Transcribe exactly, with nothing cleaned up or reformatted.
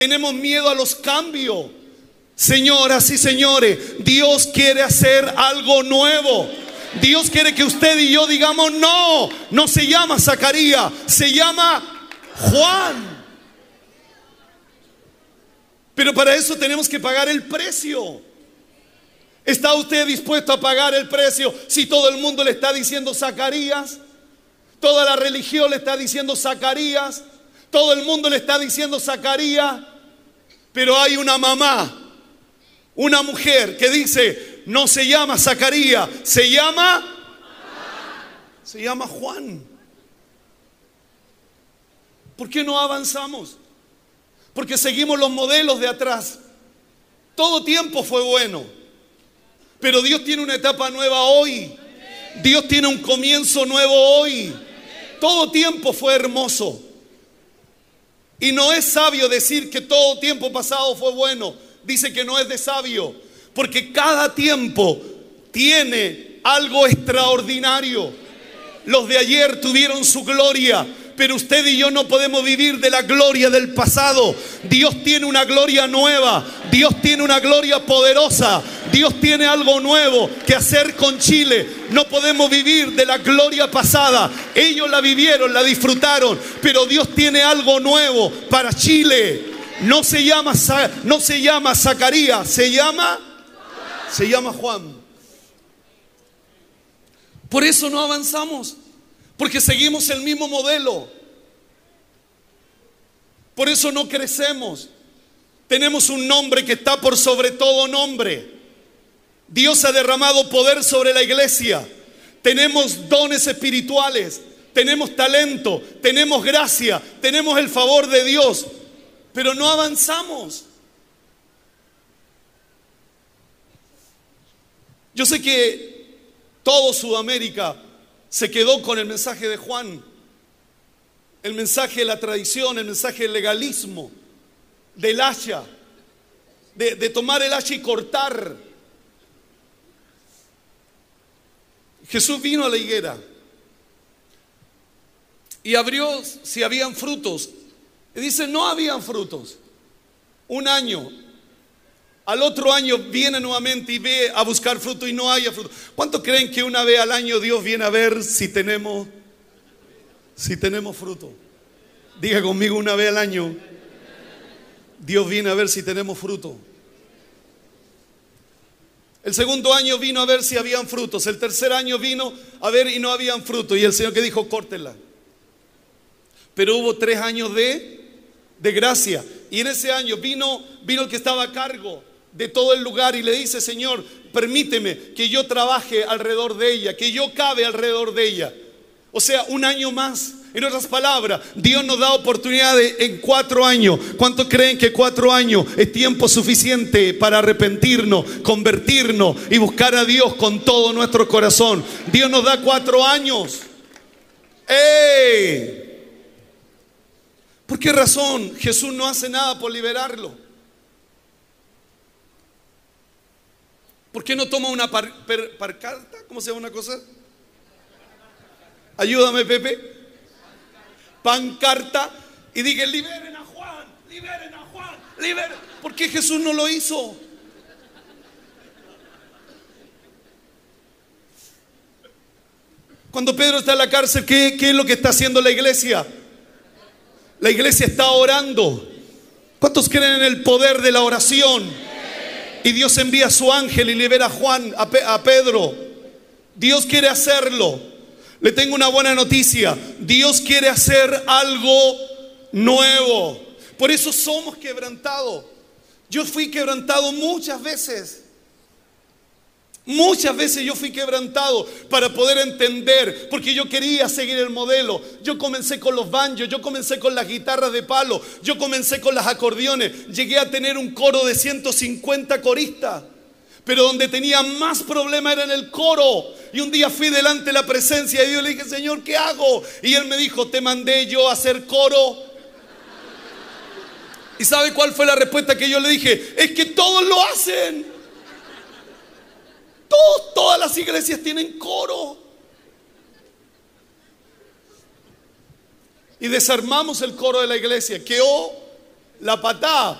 Tenemos miedo a los cambios. Señoras y señores, Dios quiere hacer algo nuevo. Dios quiere que usted y yo digamos: no, no se llama Zacarías, se llama Juan. Pero para eso tenemos que pagar el precio. ¿Está usted dispuesto a pagar el precio? Si todo el mundo le está diciendo Zacarías, toda la religión le está diciendo Zacarías, todo el mundo le está diciendo Zacarías, pero hay una mamá, una mujer que dice: no se llama Zacarías, se llama se llama Juan. ¿Por qué no avanzamos? Porque seguimos los modelos de atrás. Todo tiempo fue bueno, pero Dios tiene una etapa nueva hoy. Dios tiene un comienzo nuevo hoy. Todo tiempo fue hermoso. Y no es sabio decir que todo tiempo pasado fue bueno. Dice que no es de sabio, porque cada tiempo tiene algo extraordinario. Los de ayer tuvieron su gloria, pero usted y yo no podemos vivir de la gloria del pasado. Dios tiene una gloria nueva. Dios tiene una gloria poderosa. Dios tiene algo nuevo que hacer con Chile. No podemos vivir de la gloria pasada. Ellos la vivieron, la disfrutaron, pero Dios tiene algo nuevo para Chile. No se llama, no se llama Zacarías, se llama, se llama Juan. Por eso no avanzamos, porque seguimos el mismo modelo. Por eso no crecemos. Tenemos un nombre que está por sobre todo nombre. Dios ha derramado poder sobre la iglesia. Tenemos dones espirituales, tenemos talento, tenemos gracia, tenemos el favor de Dios, pero no avanzamos. Yo sé que todo Sudamérica se quedó con el mensaje de Juan, el mensaje de la tradición, el mensaje del legalismo, del hacha, de, de tomar el hacha y cortar. Jesús vino a la higuera y abrió si habían frutos. Y dice: no habían frutos. Un año. Al otro año viene nuevamente y ve a buscar fruto y no haya fruto. ¿Cuántos creen que una vez al año Dios viene a ver si tenemos, si tenemos fruto? Diga conmigo: una vez al año Dios viene a ver si tenemos fruto. El segundo año vino a ver si habían frutos. El tercer año vino a ver y no habían frutos. Y el Señor que dijo: córtela. Pero hubo tres años de, de gracia. Y en ese año vino, vino el que estaba a cargo de todo el lugar y le dice: Señor, permíteme que yo trabaje alrededor de ella, que yo cabe alrededor de ella. O sea, un año más. En otras palabras, Dios nos da oportunidad de, en cuatro años. ¿Cuántos creen que cuatro años es tiempo suficiente para arrepentirnos, convertirnos y buscar a Dios con todo nuestro corazón? Dios nos da cuatro años. ¡Ey! ¿Por qué razón Jesús no hace nada por liberarlo? ¿Por qué no toma una par, per, parcarta? ¿Cómo se llama una cosa? Ayúdame, Pepe. Pancarta y diga: liberen a Juan, liberen a Juan, liberen. ¿Por qué Jesús no lo hizo? Cuando Pedro está en la cárcel, ¿qué, qué es lo que está haciendo la iglesia? La iglesia está orando. ¿Cuántos creen en el poder de la oración? Y Dios envía a su ángel y libera a Juan, a, Pe- a Pedro. Dios quiere hacerlo. Le tengo una buena noticia. Dios quiere hacer algo nuevo. Por eso somos quebrantados. Yo fui quebrantado muchas veces. Muchas veces yo fui quebrantado para poder entender, porque yo quería seguir el modelo. Yo comencé con los banjos, yo comencé con las guitarras de palo, yo comencé con las acordeones. Llegué a tener un coro de ciento cincuenta coristas, pero donde tenía más problema era en el coro. Y un día fui delante de la presencia de Dios y le dije: Señor, ¿qué hago? Y Él me dijo: te mandé yo a hacer coro. ¿Y sabe cuál fue la respuesta que yo le dije? Es que todos lo hacen. Todos, todas las iglesias tienen coro. Y desarmamos el coro de la iglesia. Quedó la patada